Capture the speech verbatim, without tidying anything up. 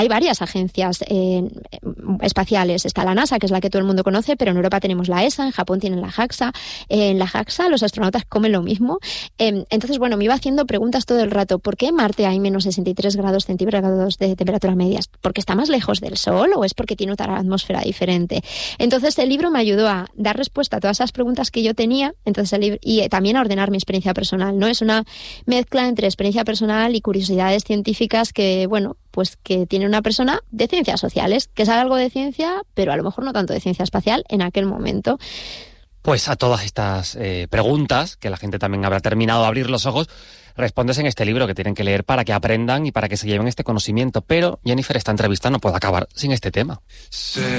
hay varias agencias eh, espaciales. Está la NASA, que es la que todo el mundo conoce, pero en Europa tenemos la E S A, en Japón tienen la JAXA. En la JAXA los astronautas comen lo mismo. Eh, entonces, bueno, me iba haciendo preguntas todo el rato. ¿Por qué en Marte hay menos sesenta y tres grados centígrados de temperatura medias? ¿Porque está más lejos del Sol o es porque tiene otra atmósfera diferente? Entonces, el libro me ayudó a dar respuesta a todas esas preguntas que yo tenía, entonces el libro, y también a ordenar mi experiencia personal, ¿no? Es una mezcla entre experiencia personal y curiosidades científicas que, bueno, pues que tiene una persona de ciencias sociales, que sabe algo de ciencia, pero a lo mejor no tanto de ciencia espacial en aquel momento. Pues a todas estas eh, preguntas, que la gente también habrá terminado de abrir los ojos, respondes en este libro que tienen que leer para que aprendan y para que se lleven este conocimiento. Pero, Jennifer, esta entrevista no puede acabar sin este tema. Sí.